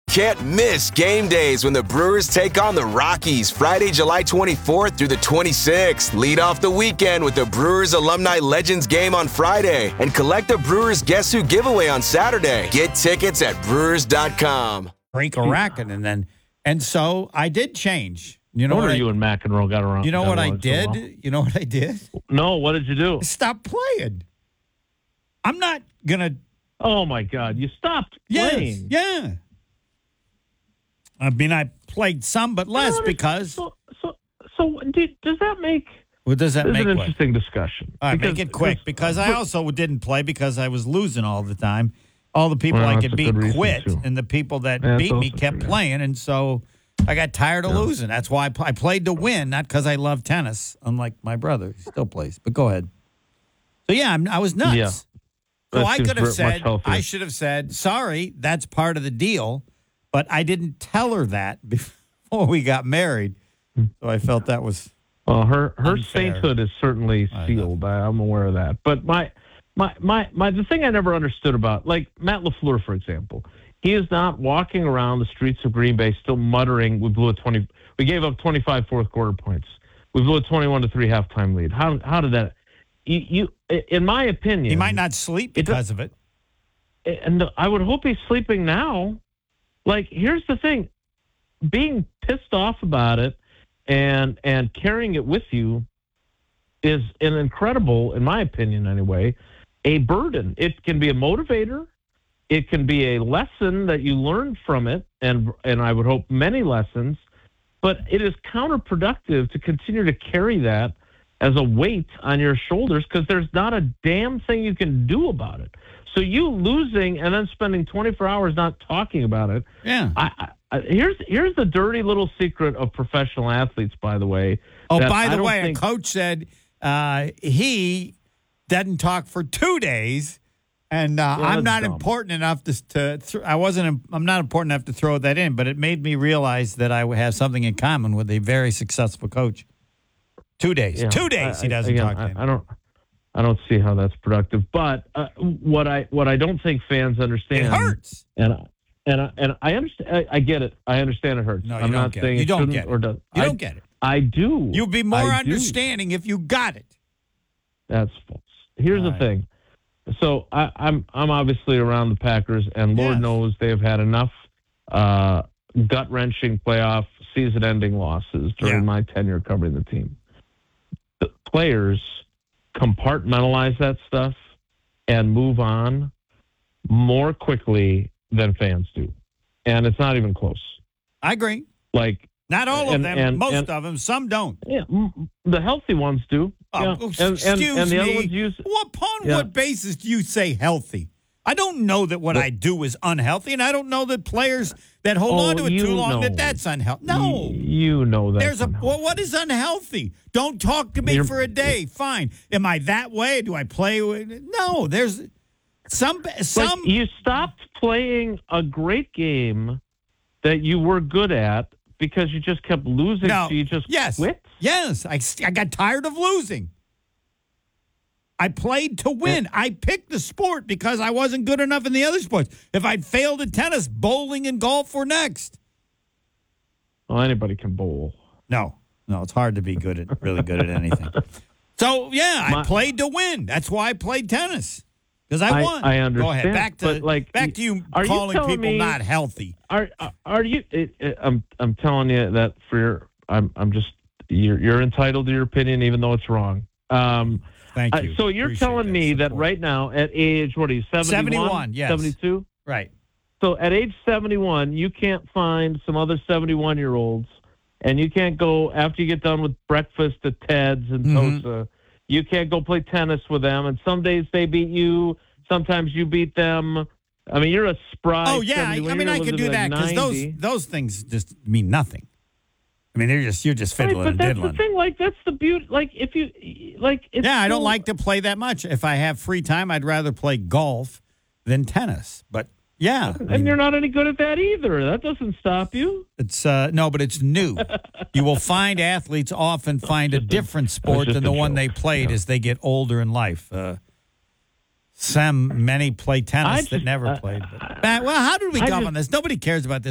Can't miss game days when the Brewers take on the Rockies Friday, July 24th through the 26th. Lead off the weekend with the Brewers Alumni Legends game on Friday and collect the Brewers Guess Who giveaway on Saturday. Get tickets at brewers.com. Break a racket and so I did change. You know what you and McEnroe got around? You know what I did? You know what I did? No, what did you do? Stop playing. I'm not gonna. Oh my God! You stopped playing. Yeah. I mean, I played some, but less because. So does that make? What does that make? An interesting discussion. All right, make it quick because I also didn't play because I was losing all the time. All the people I could beat quit, and the people that beat me kept playing, and so I got tired of losing. That's why I played to win, not because I love tennis. Unlike my brother, he still plays. But go ahead. So yeah, I was nuts. Yeah. So I could have said, I should have said, sorry, that's part of the deal. But I didn't tell her that before we got married. So I felt that was her unfair. sainthood is certainly sealed. I'm aware of that. But the thing I never understood about, like Matt LaFleur, for example, he is not walking around the streets of Green Bay still muttering, we gave up 25 fourth quarter points. We blew a 21-3 halftime lead. How did that? You, in my opinion, he might not sleep because of it. And I would hope he's sleeping now. Like, here's the thing. Being pissed off about it and carrying it with you is an incredible, in my opinion anyway, a burden. It can be a motivator. It can be a lesson that you learn from it, and I would hope many lessons, but it is counterproductive to continue to carry that as a weight on your shoulders because there's not a damn thing you can do about it. So you losing and then spending 24 hours not talking about it. Yeah. Here's the dirty little secret of professional athletes, by the way. Oh, by the way, a coach said he didn't talk for 2 days, and I'm not important enough I'm not important enough to throw that in, but it made me realize that I have something in common with a very successful coach. 2 days. Yeah, 2 days he doesn't talk to him. I don't see how that's productive. But what I don't think fans understand. It hurts. And I understand. I get it. I understand it hurts. No, I'm not saying you don't get it. You don't get it. I do. You'd be more understanding if you got it. That's false. Here's the thing. So I'm obviously around the Packers, and Lord knows they have had enough gut-wrenching playoff season-ending losses during my tenure covering the team. The players compartmentalize that stuff and move on more quickly than fans do. And it's not even close. I agree. Like, not all of them, most of them, some don't. Yeah, the healthy ones do. Excuse and the me. other ones use, Upon what basis do you say healthy? I don't know that what I do is unhealthy, and I don't know that players that hold on to it too long that's unhealthy. No. You know that. What is unhealthy? Don't talk to me for a day. Fine. Am I that way? Do I play with? No, there's some. Like you stopped playing a great game that you were good at because you just kept losing, so you just quit? Yes. I got tired of losing. I played to win. I picked the sport because I wasn't good enough in the other sports. If I'd failed at tennis, bowling and golf were next. Well, anybody can bowl. No, it's hard to be really good at anything. So, I played to win. That's why I played tennis. Because I won. I understand. Go ahead. Back to you calling people not healthy. Are you? I'm telling you that you're entitled to your opinion, even though it's wrong. Thank you. So you're telling me that right now, at age, what are you, 71? 71, yes. 72? Right. So at age 71, you can't find some other 71-year-olds, and you can't go, after you get done with breakfast at Ted's and Tosa, you can't go play tennis with them, and some days they beat you, sometimes you beat them. I mean, you're a spry. Oh, yeah. I could do that because those things just mean nothing. I mean, you're just fiddling and diddling. But that's the thing. Like, that's the beauty. Like, if you like, I don't like to play that much. If I have free time, I'd rather play golf than tennis. But and you're not any good at that either. That doesn't stop you. It's no, but it's new. You will find athletes often find a different sport than the one they played as they get older in life. Many play tennis that never played. Well, how did we come on this? Nobody cares about this.